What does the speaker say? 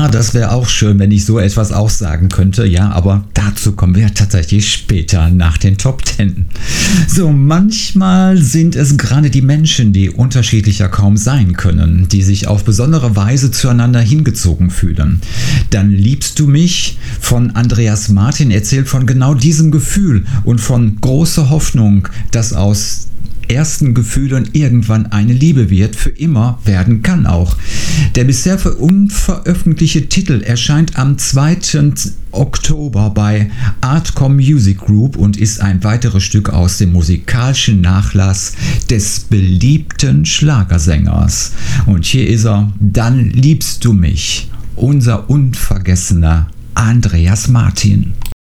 Ja, das wäre auch schön, wenn ich so etwas auch sagen könnte. Ja, aber dazu kommen wir tatsächlich später nach den Top 10. So, manchmal sind es gerade die Menschen, die unterschiedlicher kaum sein können, die sich auf besondere Weise zueinander hingezogen fühlen. Dann liebst du mich von Andreas Martin erzählt von genau diesem Gefühl und von großer Hoffnung, dass aus ersten Gefühlen irgendwann eine Liebe wird, für immer werden kann auch. Der bisher unveröffentlichte Titel erscheint am 2. Oktober bei Artcom Music Group und ist ein weiteres Stück aus dem musikalischen Nachlass des beliebten Schlagersängers. Und hier ist er, Dann liebst du mich, unser unvergessener Andreas Martin.